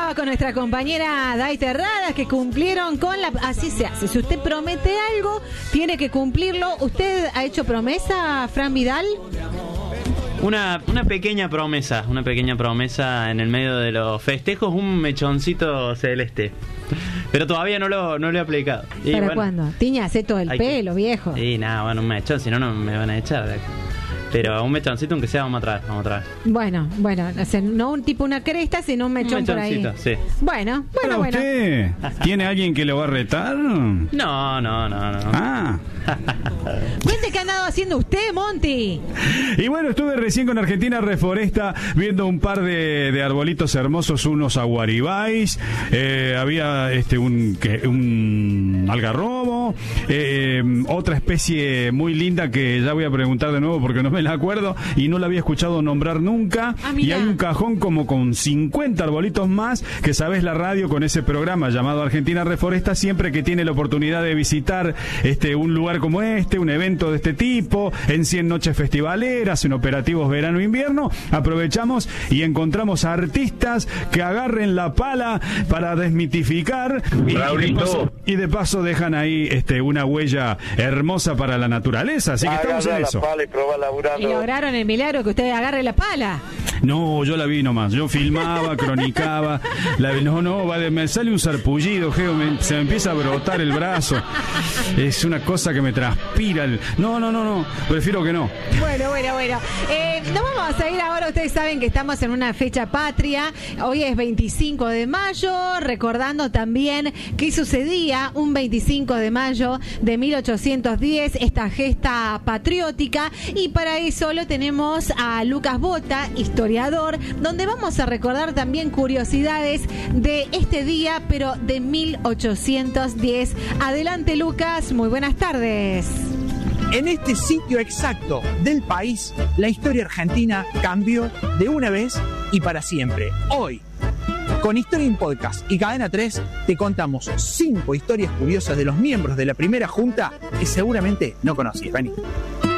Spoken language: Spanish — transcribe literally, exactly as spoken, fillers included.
estaba con nuestra compañera Day Terradas, que cumplieron con la... Así se hace. Si usted promete algo, tiene que cumplirlo. ¿Usted ha hecho promesa, Fran Vidal? Una, una pequeña promesa, una pequeña promesa en el medio de los festejos, un mechoncito celeste. Pero todavía no lo, no lo he aplicado. Y ¿Para bueno, cuándo? Tiñase todo el pelo, que... viejo. Sí, nada, bueno, un mechón, si no, no me van a echar de acá. Pero un mechoncito, aunque sea, vamos a traer, vamos a traer. Bueno, bueno, o sea, no un tipo una cresta, sino un mechón un por ahí. Sí. Bueno, bueno, bueno. ¿Usted tiene alguien que lo va a retar? No, no, no, no. Ah. Cuente qué ha andado haciendo usted, Monty. Y bueno, estuve recién con Argentina Reforesta viendo un par de, de arbolitos hermosos, unos aguaribáis, eh, había este un, que, un algarrobo, eh, otra especie muy linda que ya voy a preguntar de nuevo porque no me la acuerdo y no la había escuchado nombrar nunca. Ah, y hay un cajón como con cincuenta arbolitos más que sabes la radio con ese programa llamado Argentina Reforesta, siempre que tiene la oportunidad de visitar este un lugar como este, un evento de este tipo, en cien noches festivaleras, en operativos verano-invierno, aprovechamos y encontramos a artistas que agarren la pala para desmitificar y, y, de paso, y de paso dejan ahí este una huella hermosa para la naturaleza, así que estamos en eso. Y lograron el milagro que usted agarre la pala. No, yo la vi nomás, yo filmaba, cronicaba, la, no, no, vale, me sale un sarpullido, Geo, me, se me empieza a brotar el brazo, es una cosa que me transpira, el, no, no, no, no, prefiero que no. Bueno, bueno, bueno, eh, nos vamos a ir ahora, ustedes saben que estamos en una fecha patria, hoy es veinticinco de mayo, recordando también qué sucedía un veinticinco de mayo de mil ochocientos diez, esta gesta patriótica, y para eso lo tenemos a Lucas Bota, historiador, donde vamos a recordar también curiosidades de este día, pero de mil ochocientos diez. Adelante, Lucas, muy buenas tardes. En este sitio exacto del país, la historia argentina cambió de una vez y para siempre. Hoy, con Historia en Podcast y Cadena tres, te contamos cinco historias curiosas de los miembros de la primera junta que seguramente no conocías. Vení.